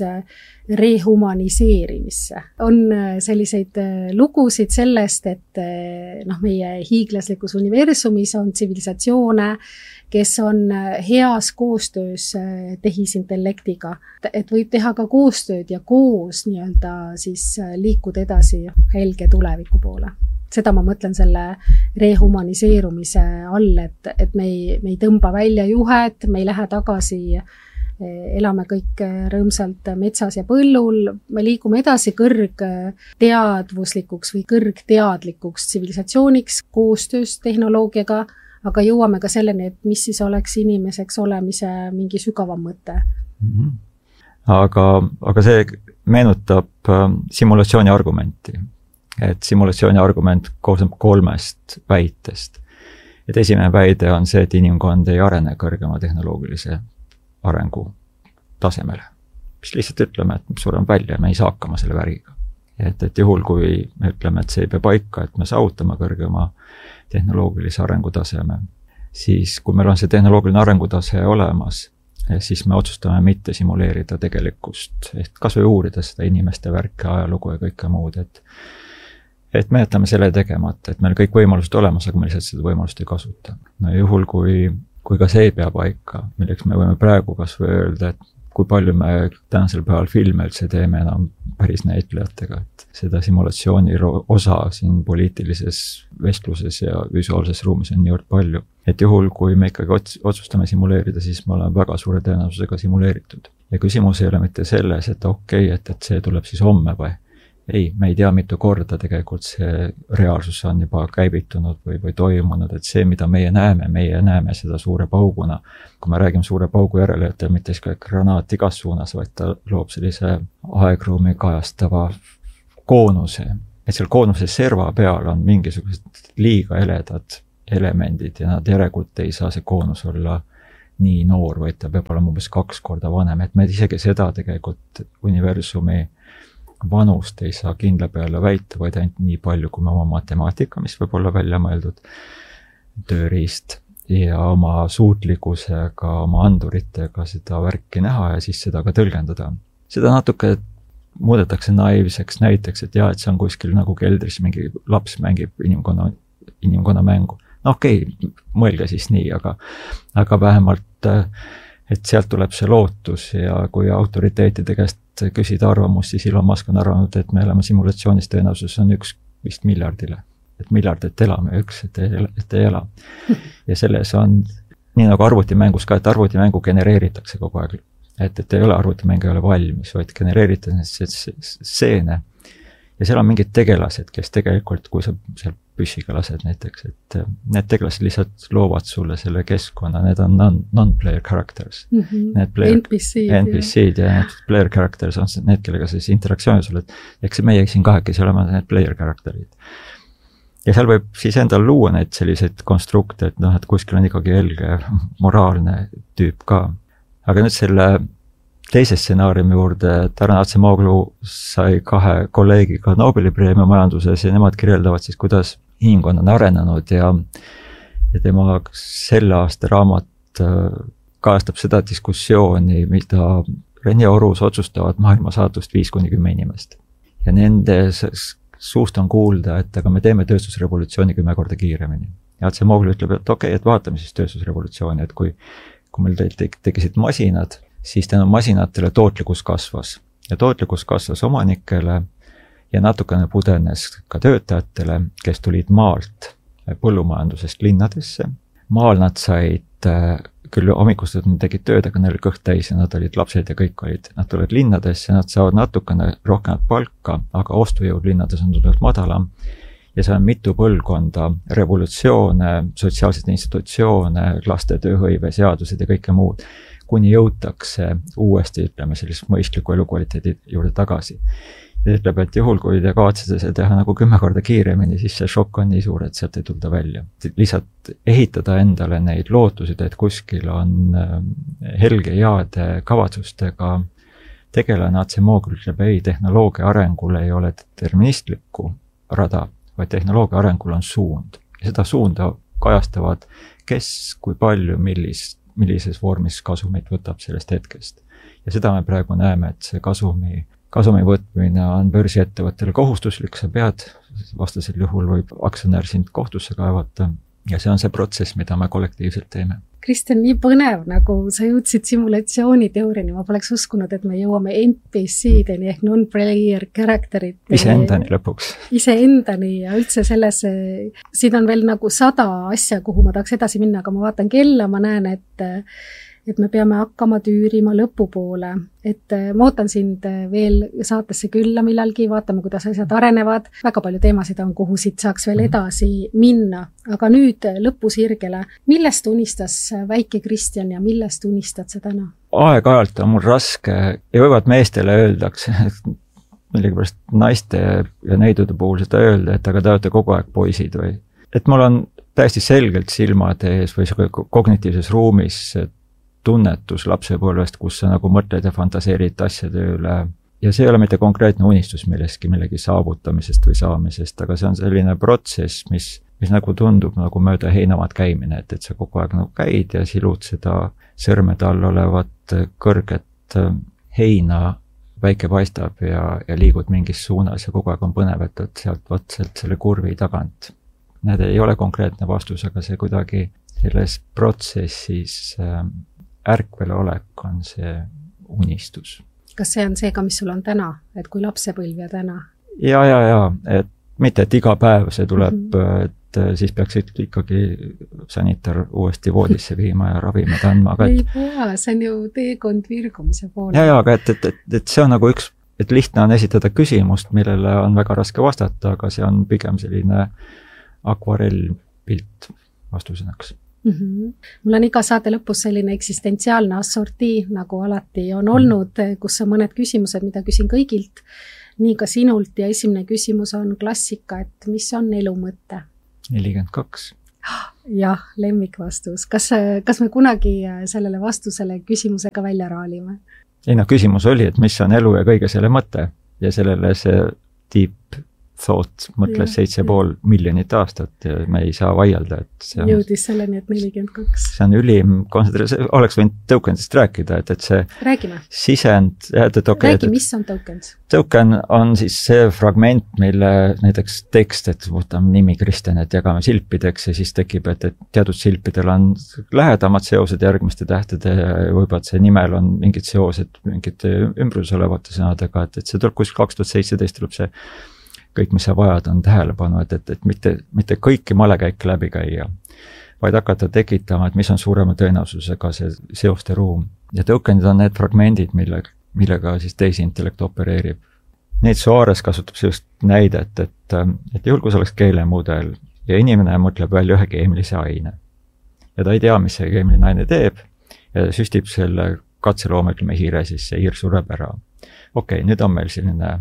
rehumaniseerimisse. On selliseid lugusid sellest, et meie hiiglaslikus universumis on tsivilisatsioone, kes on heas koostöös tehisintellektiga. Et võib teha ka koostööd ja koos nii-öelda siis liikuda edasi helge tuleviku poole. Seda ma mõtlen selle rehumaniseerumise all, et me ei tõmba välja juhet, me ei lähe tagasi, elame kõik rõõmsalt metsas ja põllul, me liigume edasi kõrgteadvuslikuks või kõrgteadlikuks tsivilisatsiooniks koostöös tehnoloogiaga, aga jõuame ka selleni, et mis siis oleks inimeseks olemise mingi sügavam mõte. Aga see meenutab simulatsiooni argumenti. Et simulatsiooni argument koosneb 3 väitest. Et esimene väide on see, et inimkond ei arene kõrgema tehnoloogilise arengu tasemele. Mis lihtsalt ütleme, et sureme välja ja me ei saa hakkama selle väriga. Et juhul, kui me ütleme, et see ei pea paika, et me saavutame kõrgema tehnoloogilise arengutaseme, siis kui meil on see tehnoloogiline arengutase olemas, siis me otsustame mitte simuleerida tegelikkust, ehk kas või uurida seda inimeste värke, ajalugu ja kõike muud, et me jätame selle tegemata, et meil kõik võimalused olemas, aga me lihtsalt seda võimalust ei kasuta. No juhul, kui ka see ei pea paika, milleks me võime praegu kas või öelda, et kui palju me tänasel päeval filme üldse teeme enam päris näitlejatega, et seda simulatsiooni osa siin poliitilises vestluses ja visuaalses ruumis on niivõrd palju. Et juhul, kui me ikkagi otsustame simuleerida, siis me oleme väga suure tõenäosusega simuleeritud. Ja küsimus ei ole mitte selles, et okei, et see tuleb siis homme või ei, me ei tea mitu korda tegelikult see reaalsus on juba käivitunud või toimunud, et see, mida meie näeme seda suure pauguna. Kui me räägime suure paugu järele, et mitte siis granaat igas suunas, vaid ta loob sellise aegruumi kajastava koonuse. Et seal koonuse serva peal on mingisugused liiga eledad elemendid ja nad järelikult ei saa see koonus olla nii noor, vaid ta peab olema umbes 2 korda vanem, et me isegi seda tegelikult universumi vanust ei saa kindla peale väita, vaid ainult nii palju, kui me oma matemaatika, mis võib olla välja mõeldud tööriist ja oma suutlikkusega, oma anduritega seda värki näha ja siis seda ka tõlgendada. Seda natuke muudetakse naivseks näiteks, et jah, et see on kuskil nagu keldris mingi laps mängib inimkonna mängu. No okei, mõelge siis nii, aga vähemalt, et sealt tuleb see lootus ja kui autoriteetide käest küsida arvamust, siis Elon Musk on arvanud, et me oleme simulatsioonis tõenäosus on 1 vist miljardile. Et miljardit elame, 1, et ei ela. Ja selles on, nii nagu arvutimängus ka, et arvutimängu genereeritakse kogu aeg. Et ei ole arvutimäng ei ole valmis, vaid genereeritakse stseene. Ja seal on mingid tegelased, kes tegelikult, kui sa seal püssiga lased näiteks, et need tegelased lihtsalt loovad sulle selle keskkonna, need on non-player characters. NPC-d ja need player characters on need, kellega siis interaktsiooni sulle, eks meie siin kahekesi oleme need player characterid. Ja seal võib siis endal luua neid selliseid konstrukte, et kuskil on ikkagi helge moraalne tüüp ka. Aga nüüd selle teise stsenaariumi juurde, Taran Acemoglu sai 2 kolleegiga Nobeli preemia majanduses ja nemad kirjeldavad siis, kuidas inimkond on arenenud ja tema selle aasta raamat kajastab seda diskussiooni, mida Rene Orus otsustavad maailma saatust 5-10 inimest. Ja nende suust on kuulda, et aga me teeme tööstusrevolutsiooni 10 korda kiiremini. Ja Acemoglu ütleb, et okei, et vaatame siis tööstusrevolutsiooni, et kui meil tekisid masinad, siis tänu masinatele tootlikkus kasvas. Ja tootlikkus kasvas omanikele ja natukene pudenes ka töötajatele, kes tulid maalt põllumajandusest linnadesse. Maal nad said küll hommikust, nad tegid tööd, aga neil oli kõht täis ja nad olid lapsed ja kõik olid. Nad tulevad linnadesse, nad saavad natukene rohkem palka, aga ostujõud linnades on tulnud madalam. Ja see on mitu põlvkonda, revolutsioone, sotsiaalseid institutsioone, laste tööhõive, seadused ja kõike muud, kuni jõutakse uuesti, ütleme, sellist mõistliku elukvaliteedi juurde tagasi. Ja ütleb, et juhul, kui te kavatsete see teha nagu 10 korda kiiremini, siis see šokk on nii suur, et sealt ei tulda välja. Lihtsalt ehitada endale neid lootusid, et kuskil on helge jaade kavatsustega tegelane Acemoglu ütleb, ei, tehnoloogia arengul ei ole deterministlikku rada, vaid tehnoloogia arengul on suund. Ja seda suunda kajastavad, kes, kui palju, millises vormis kasumit võtab sellest hetkest. Ja seda me praegu näeme, et see kasumi võtmine on börsiettevõttele kohustuslik, sa pead, vastasel juhul võib aktsionär sind kohtusse kaevata ja see on see protsess, mida me kollektiivselt teeme. Kristjan, nii põnev, nagu sa jõudsid simulatsiooniteooriani, ma poleks uskunud, et me jõuame NPC-deni ehk non-player characterit. Iseendani lõpuks. Iseendani ja üldse selles, siin on veel nagu 100 asja, kuhu ma tahaks edasi minna, aga ma vaatan kella, ma näen, et me peame hakkama tüürima lõpupoole. Et ma ootan sind veel saatesse külla millalgi, vaatame, kuidas asjad arenevad. Väga palju teemasid on, kuhu siit saaks veel edasi minna. Aga nüüd lõpusirgele. Millest unistas väike Kristjan ja millest unistad sa täna? Aeg-ajalt on mul raske ja võivad meestele öeldakse, millegipärast naiste ja neidude puhul seda öelda, et aga te olete kogu aeg poisid või. Et mul on täiesti selgelt silmade ees või kognitiivses ruumis tunnetus lapsepõlvest, kus sa nagu mõtled ja fantaseerid asjade üle. Ja see ei ole mitte konkreetne unistus millegi saavutamisest või saamisest, aga see on selline protsess, mis nagu tundub nagu mööda heinamaad käimine, et sa kogu aeg nagu käid ja silud seda sõrmede all olevat kõrget heina, päike paistab ja liigud mingis suunas ja kogu aeg on põnev, et sealt selle kurvi tagant. Need ei ole konkreetne vastus, aga see kuidagi selles protsessis ärkvel olek on see unistus. Kas see on see ka, mis sul on täna, et kui lapsepõlv ja täna? Ja, et mitte, et iga päev see tuleb, et siis peaks ikkagi sanitar uuesti voodisse viima ja ravimid andma. Ei pea, see on ju teekond virgumise poole. Ja, aga et see on nagu üks et lihtne on esitada küsimust, millele on väga raske vastata, aga see on pigem selline akvarellpilt vastusõnaks. Mul on iga saate lõpus selline eksistentsiaalne assortii, nagu alati on olnud, kus on mõned küsimused, mida küsin kõigilt, nii ka sinult ja esimene küsimus on klassika, et mis on elu mõte? 42. Jah, lemmikvastus. Kas me kunagi sellele vastusele küsimusega välja raalime? Ei, küsimus oli, et mis on elu ja kõige selle mõte ja sellele see deep thought mõtles 7,5 miljonit aastat ja me ei saa vaielda, et see on, jõudis selleni, et 42. See on ülim kontsentratsioon, oleks võinud tokenitest rääkida, et see Räägime. Sisend, Räägi, mis on tokens? Token on siis see fragment, mille näiteks tekst, et võtame nimi Kristjan, et jagame silpideks ja siis tekib, et teatud silpidel on lähedamad seosed järgmiste tähtede ja võib-olla see nimel on mingid seosed mingite ümbrus olevate sõnadega, et see tuleb kuskil 2017 tuleb see kõik, mis sa vajad, on tähelepanu, et mitte kõiki malekäike läbi käia, vaid hakata tekitama, et mis on suurema tõenäosusega see seoste ruum. Ja tokenid on need fragmendid, millega siis tehisintellekt opereerib. Neid Soares kasutab sellist näidet, et juhul, kui see oleks keelemudel ja inimene mõtleb välja ühe keemilise aine ja ta ei tea, mis see keemiline aine teeb ja süstib selle katselooma, ütleme hiire, siis see hiir sureb ära. Okei, nüüd on meil selline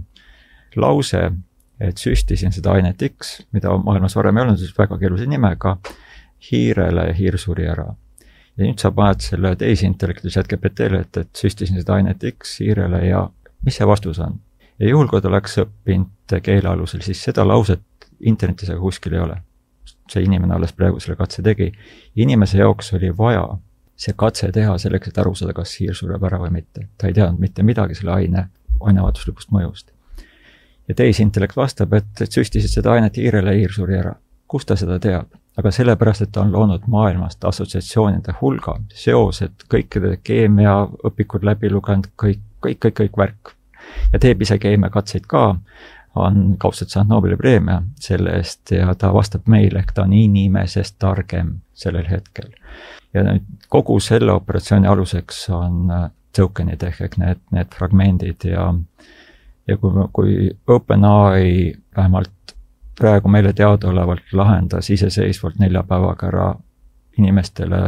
lause, et süstisin seda ainet X, mida maailmas varem ei olnud, siis väga keerulise nimega, hiirele ja hiir suri ära. Ja nüüd sa paned selle tehisintellekti ChatGPT-le, et süstisin seda ainet X hiirele ja mis see vastus on? Ja juhul, kui ta oleks õppinud keele alusel, siis seda lauset internetis aga kuskil ei ole. See inimene alles praegu selle katse tegi. Inimese jaoks oli vaja see katse teha selleks, et aru saada, kas hiir sureb ära või mitte. Ta ei teadnud mitte midagi selle ainevahetuslikust mõjust. Ja tehisintellekt vastab, et süstisid seda ainet hiirele ja hiir suri ära. Kus ta seda teab? Aga sellepärast, et ta on loonud maailmast assotsiatsioonide hulga, seosed, kõikide keemiaõpikud läbi lugenud, kõik värk. Ja teeb ise keemiakatseid ka, on kaudselt saanud Nobeli preemia selle eest ja ta vastab meile, et ta on inimesest targem sellel hetkel. Ja nüüd kogu selle operatsiooni aluseks on tokenid ehk need fragmendid ja kui OpenAI vähemalt praegu meile teadaolevalt lahendas iseseisvalt 4 päevaga ära inimestele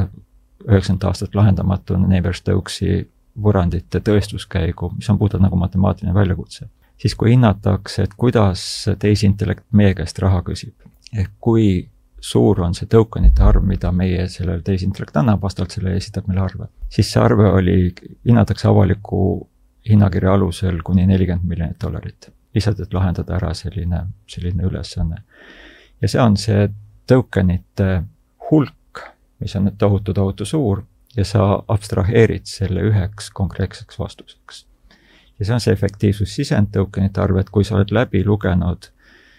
90 aastat lahendamatu Navier-Stokesi võrrandite tõestuskäigu, mis on puhtalt nagu matemaatiline väljakutse, siis kui hinnatakse, et kuidas tehisintellekt meie käest raha küsib, ehk kui suur on see tokenite arv, mida meie sellele tehisintellekt annab, vastavalt selle esitab meile arve, siis see arve hinnatakse avaliku hinnakirja alusel kuni $40 miljonit. Lihtsalt, et lahendada ära selline ülesanne. Ja see on see tokenite hulk, mis on tohutu suur ja sa abstraheerid selle üheks konkreetseks vastuseks. Ja see on see efektiivsus sisend tokenite arv, et kui sa oled läbi lugenud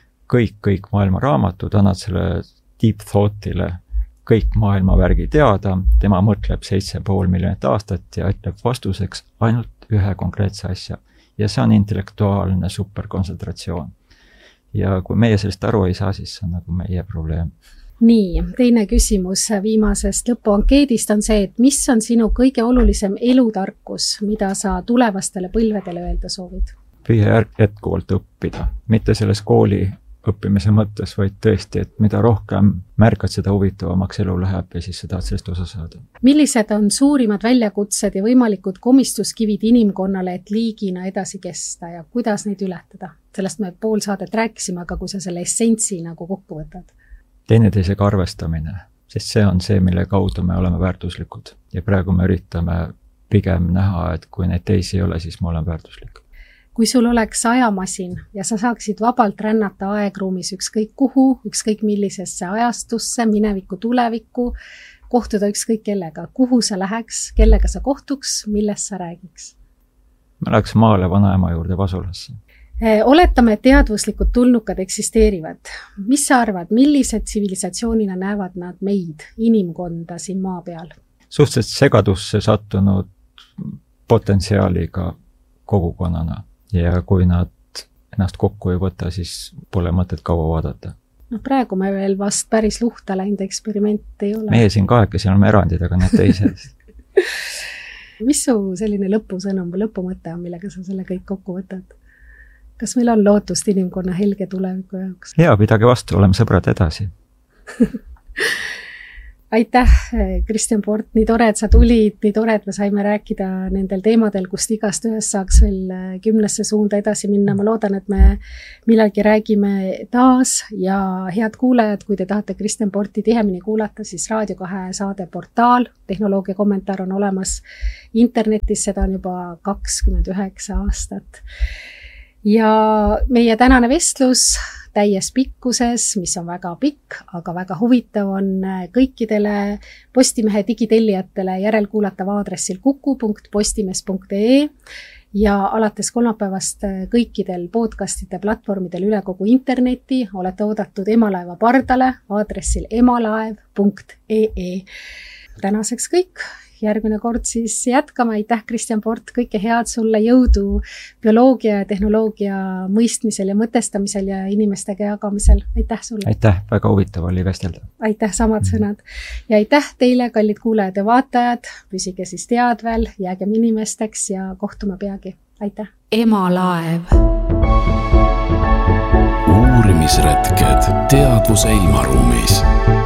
kõik maailma raamatud, annad selle deep thought'ile kõik maailma värgi teada, tema mõtleb 7,5 miljonit aastat ja ütleb vastuseks ainult ühe konkreetse asja. Ja see on intellektuaalne superkontsentratsioon. Ja kui meie sellest aru ei saa, siis see on nagu meie probleem. Nii, teine küsimus viimasest lõpuankeedist on see, et mis on sinu kõige olulisem elutarkus, mida sa tulevastele põlvedele öelda soovid? Püüa jätkuvalt õppida, mitte selles kooli õppimise mõttes, vaid tõesti, et mida rohkem märkad, seda huvitavamaks elu läheb ja siis sa tahad sellest osa saada. Millised on suurimad väljakutsed ja võimalikud komistuskivid inimkonnale, et liigina edasi kesta ja kuidas neid ületada? Sellest me pool saadet rääkisime, aga kui sa selle essentsi nagu kokku võtad? Teineteisega arvestamine, sest see on see, mille kaudu me oleme väärtuslikud ja praegu me üritame pigem näha, et kui neid teisi ei ole, siis ma olen väärtuslik. Kui sul oleks ajamasin ja sa saaksid vabalt rännata aegruumis ükskõik kuhu, ükskõik millisesse ajastusse, minevikku, tulevikku, kohtuda ükskõik kellega, kuhu sa läheks, kellega sa kohtuks, millest sa räägiks? Ma läheks maale vanaema juurde Vasulasse. Oletame, et teadvuslikud tulnukad eksisteerivad. Mis sa arvad, millised tsivilisatsioonina näevad nad meid, inimkonda siin maa peal? Suhteliselt segadusse sattunud potentsiaaliga kogukonnana. Ja kui nad ennast kokku ei võta, siis pole mõtet kaua vaadata. No praegu me veel vast päris luhta läinud eksperiment ei ole. Meie siin kahekesi oleme erandid, aga need teised. Mis su selline lõpusõnum või lõpumõte on, millega sa selle kõik kokku võtad? kas meil on lootust inimkonna helge tuleviku jaoks? Jaa, pidage vastu, oleme sõbrad edasi. Aitäh, Kristjan Port, nii tore, et sa tulid, nii tore, et me saime rääkida nendel teemadel, kust igast ühest saaks veel 10 suunda edasi minna. Ma loodan, et me millalgi räägime taas ja head kuulajad, kui te tahate Kristjan Porti tihemini kuulata, siis Raadio 2 saade Portaal, tehnoloogia kommentaar on olemas internetis, seda on juba 29 aastat. Ja meie tänane vestlus täies pikkuses, mis on väga pikk, aga väga huvitav, on kõikidele Postimehe digitellijatele järelkuulatav aadressil kuku.postimees.ee ja alates kolmapäevast kõikidel podcastide platvormidel üle kogu interneti olete oodatud Emalaeva pardale aadressil emalaev.ee. Tänaseks kõik. Järgmine kord siis jätkame. Aitäh, Kristjan Port, kõike head sulle, jõudu bioloogia ja tehnoloogia mõistmisel ja mõtestamisel ja inimestega jagamisel. Aitäh sulle. Aitäh, väga huvitav oli vestelda. Aitäh, samad sõnad. Ja aitäh teile, kallid kuulajad ja vaatajad. Püsige siis teadvel, jäägem inimesteks ja kohtume peagi. Aitäh. Emalaev. Uurimisretked teadvuse ilmaruumis.